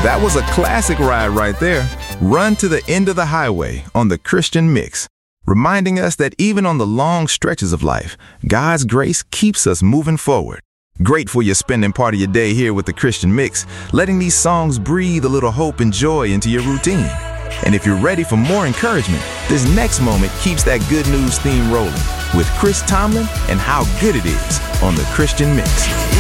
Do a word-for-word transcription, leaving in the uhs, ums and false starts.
That was a classic ride right there. Run to the End of the Highway on the Christian Mix, reminding us that even on the long stretches of life, God's grace keeps us moving forward. Grateful you're spending part of your day here with the Christian Mix, letting these songs breathe a little hope and joy into your routine. And if you're ready for more encouragement, this next moment keeps that good news theme rolling with Chris Tomlin and How Good It Is on the Christian Mix.